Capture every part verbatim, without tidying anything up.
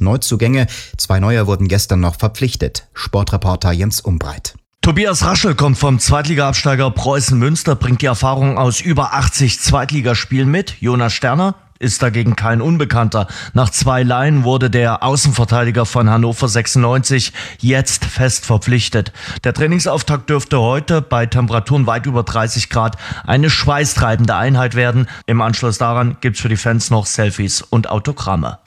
Neuzugänge. Zwei neue wurden gestern noch verpflichtet. Sportreporter Jens Umbreit. Tobias Raschel kommt vom Zweitliga-Absteiger Preußen Münster, bringt die Erfahrung aus über achtzig Zweitligaspielen mit. Jonas Sterner ist dagegen kein Unbekannter. Nach zwei Leihen wurde der Außenverteidiger von Hannover sechsundneunzig jetzt fest verpflichtet. Der Trainingsauftakt dürfte heute bei Temperaturen weit über dreißig Grad eine schweißtreibende Einheit werden. Im Anschluss daran gibt's für die Fans noch Selfies und Autogramme.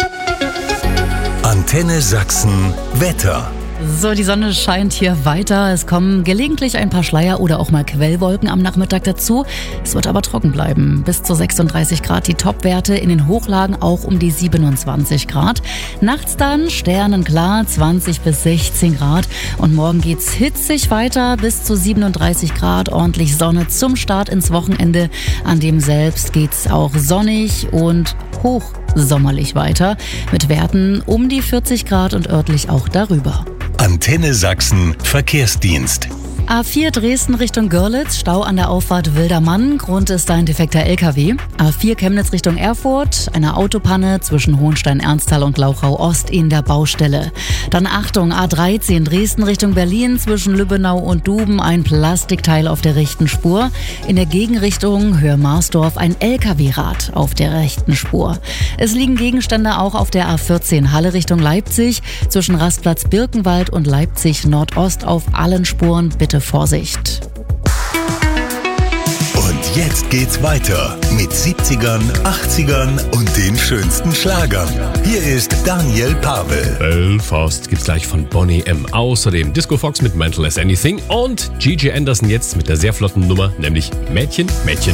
Antenne Sachsen Wetter. So, die Sonne scheint hier weiter. Es kommen gelegentlich ein paar Schleier oder auch mal Quellwolken am Nachmittag dazu. Es wird aber trocken bleiben. Bis zu sechsunddreißig Grad die Topwerte, in den Hochlagen auch um die siebenundzwanzig Grad. Nachts dann sternenklar zwanzig bis sechzehn Grad. Und morgen geht's hitzig weiter bis zu siebenunddreißig Grad. Ordentlich Sonne zum Start ins Wochenende. An dem selbst geht's auch sonnig und hochsommerlich weiter. Mit Werten um die vierzig Grad und örtlich auch darüber. Antenne Sachsen Verkehrsdienst. A vier Dresden Richtung Görlitz, Stau an der Auffahrt Wildermann, Grund ist ein defekter L K W. A vier Chemnitz Richtung Erfurt, eine Autopanne zwischen Hohenstein-Ernsthal und Glauchau-Ost in der Baustelle. Dann Achtung, A dreizehn Dresden Richtung Berlin, zwischen Lübbenau und Duben, ein Plastikteil auf der rechten Spur. In der Gegenrichtung Höhe-Marsdorf ein L K W-Rad auf der rechten Spur. Es liegen Gegenstände auch auf der A vierzehn Halle Richtung Leipzig, zwischen Rastplatz Birkenwald und Leipzig Nordost auf allen Spuren. Bitte Vorsicht. Und jetzt geht's weiter mit siebzigern, achtzigern und den schönsten Schlagern. Hier ist Daniel Pavel. Belfast gibt's gleich von Boney M. Außerdem Disco Fox mit Mental as Anything und Gigi Anderson jetzt mit der sehr flotten Nummer, nämlich Mädchen, Mädchen,